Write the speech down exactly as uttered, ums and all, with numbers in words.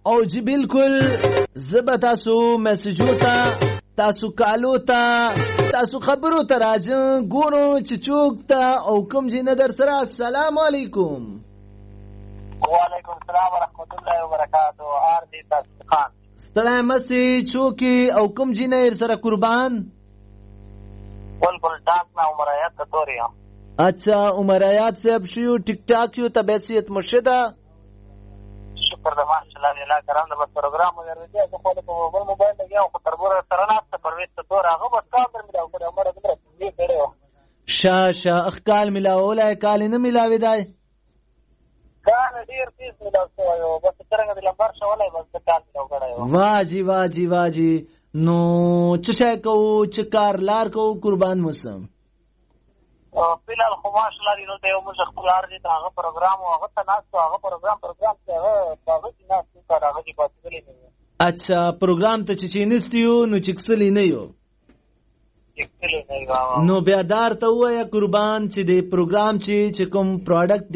او جی بالکل زبا تاسو میسجو تا تاسو کالو تا تاسو خبرو تا راجن گورو چچوک تا او کم جی ندر سرا. السلام علیکم. وعلیکم السلام ورحمۃ اللہ وبرکاتہ. آر دی تاسو خان ستړی مسی چوکی او کم جی نه سره قربان. بالکل ډاک نه عمر آیات کتوري. اچھا عمر آیات صاحب شو ټیک ټاک یو تبعیت مرشدہ. شکر د ماشاءالله الله کرام د پروګرام ورته د خپل په موبایل موبایل لګیا او تربور سره ناست پرويت ته تور هغه بس کار مې دا کړو عمر دې دې کړو. شا شا اخکال ملاولای کال نه ملاوي دای کار ډیر پیس ملاو شو بس څنګه د لمبر شولای بس کار ملاو کړو. واجی واجی واجی نو چشای کو چکار لار کو قربان موسم. فیلال خو ماشاءالله نو ته یو مشخصار دي هغه پروګرام او هغه تناسو هغه پروګرام پروګرام ته هغه چې ناسو کار هغه کې پاتې نه. اچھا پروګرام ته چې چینستیو نو چکسلی نه یو چکسلی نه یو. نو بیا دار ته وای قربان چې د پروګرام چې کوم پروډکټ